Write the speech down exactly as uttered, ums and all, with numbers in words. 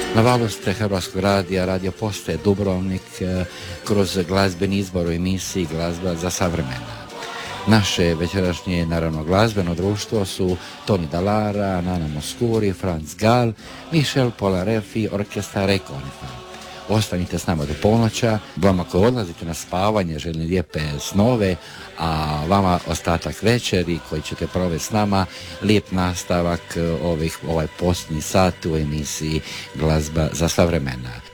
Na valu ste Hrvatskog radija, radio postaje Dubrovnik kroz glazbeni izbor u emisiji Glazba za savremena. Naše večerašnje naravno glazbeno društvo su Toni Dallara, Nana Mouskouri, Franz Gal, Michel Polarefi, orkestar Reconifant. Ostanite s nama do ponoća, vama koji odlazite na spavanje želim lijepe snove, a vama ostatak večeri koji ćete provesti s nama, lijep nastavak ovih, ovaj posljednji sat u emisiji Glazba za savremena.